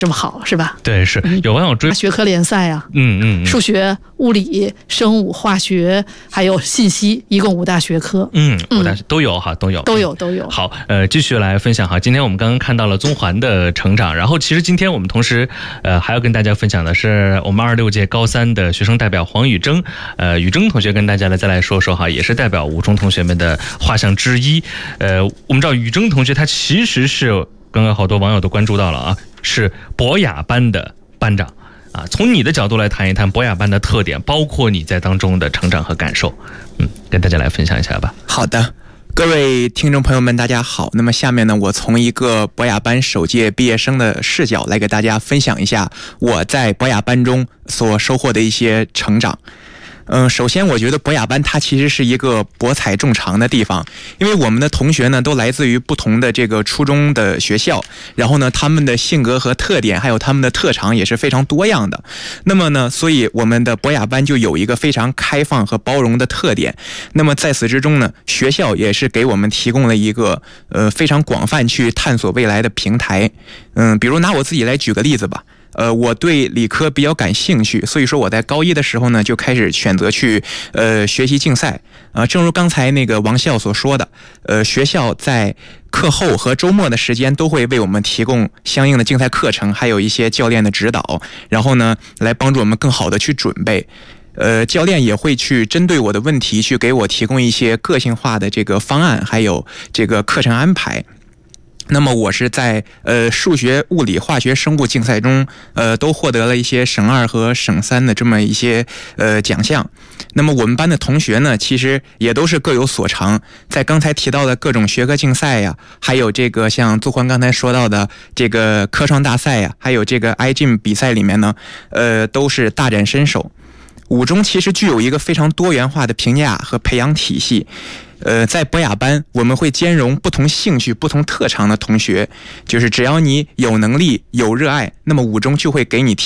这么好是吧？ 对，是有网友追学科联赛啊，数学、物理、生物、化学，还有信息，一共5大学科。 5大都有哈，都有。好，继续来分享哈。今天我们刚刚看到了宗环的成长，然后其实今天我们同时还要跟大家分享的是我们26届高3的学生代表黄宇征，宇征同学跟大家再来说说哈，也是代表5中同学们的画像之一。我们知道宇征同学他其实是刚刚好多网友都关注到了啊。是博雅班的班长啊，从你的角度来谈一谈博雅班的特点，包括你在当中的成长和感受，跟大家来分享一下吧。 好的，各位听众朋友们，大家好。那么下面呢，我从一个博雅班首届毕业生的视角来给大家分享一下我在博雅班中所收获的一些成长。首先我觉得博雅班它其实是一个博采众长的地方，因为我们的同学呢都来自于不同的这个初中的学校，然后呢他们的性格和特点还有他们的特长也是非常多样的。那么呢，所以我们的博雅班就有一个非常开放和包容的特点。那么在此之中呢，学校也是给我们提供了一个非常广泛去探索未来的平台。比如拿我自己来举个例子吧。我对理科比较感兴趣，所以说我在高1的时候呢，就开始选择去学习竞赛。正如刚才那个王笑所说的，学校在课后和周末的时间都会为我们提供相应的竞赛课程，还有一些教练的指导，然后呢，来帮助我们更好的去准备。教练也会去针对我的问题去给我提供一些个性化的这个方案，还有这个课程安排。那么我是在数学、物理、化学、生物竞赛中都获得了一些省2和省3的这么一些奖项。那么我们班的同学呢，其实也都是各有所长，在刚才提到的各种学科竞赛呀，还有这个像宗环刚才说到的这个科创大赛呀，还有这个 iGym 比赛里面呢，都是大展身手。5中其实具有一个非常多元化的评价和培养体系。在博雅班我们会兼容不同兴趣不同特长的同学，就是只要你有能力有热爱，那么5中就会给你